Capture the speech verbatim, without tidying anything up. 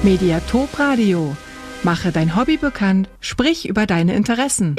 Mediatop Radio. Mache dein Hobby bekannt, sprich über deine Interessen.